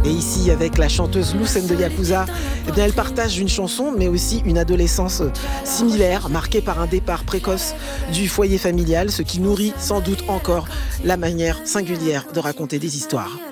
Et ici, avec la chanteuse Lucène de Yakuza, eh bien, elle partage une chanson, mais aussi une adolescence similaire, marquée par un départ précoce du foyer familial, ce qui nourrit sans doute encore la manière singulière de raconter des histoires.